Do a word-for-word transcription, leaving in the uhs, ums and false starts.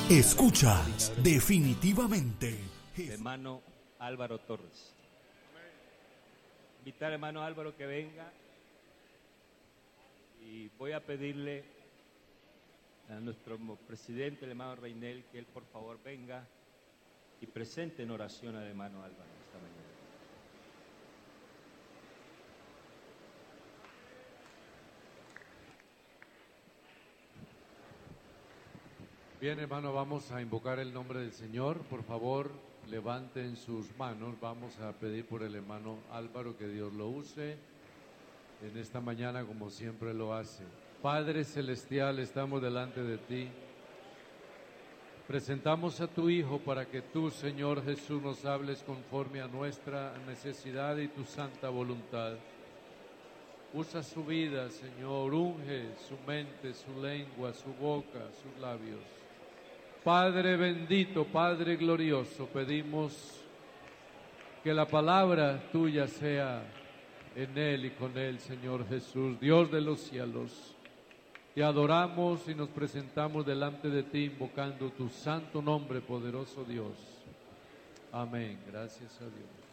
Escuchas definitivamente. Hermano Álvaro Torres. Invitar al hermano Álvaro que venga y voy a pedirle a nuestro presidente, el hermano Reinel, que él por favor venga y presente en oración al hermano Álvaro esta mañana. Bien, hermano, vamos a invocar el nombre del Señor. Por favor, levanten sus manos. Vamos a pedir por el hermano Álvaro que Dios lo use en esta mañana como siempre lo hace. Padre Celestial, estamos delante de ti. Presentamos a tu Hijo para que tú, Señor Jesús, nos hables conforme a nuestra necesidad y tu santa voluntad. Usa su vida, Señor, unge su mente, su lengua, su boca, sus labios. Padre bendito, Padre glorioso, pedimos que la palabra tuya sea en él y con él, Señor Jesús, Dios de los cielos. Te adoramos y nos presentamos delante de ti invocando tu santo nombre, poderoso Dios. Amén. Gracias a Dios.